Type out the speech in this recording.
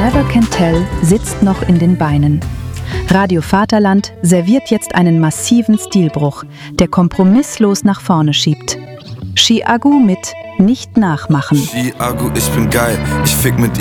Never Can Tell sitzt noch in den Beinen. Radio Vaterland serviert jetzt einen massiven Stilbruch, der kompromisslos nach vorne schiebt. Chiagu mit Nicht nachmachen. Chiagu, ich bin geil, ich fick mit